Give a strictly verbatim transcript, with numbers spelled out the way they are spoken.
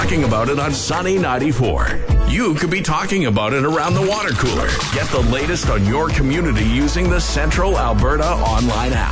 talking about it on Sunny ninety-four. You could be talking about it around the water cooler. Get the latest on your community using the Central Alberta online app.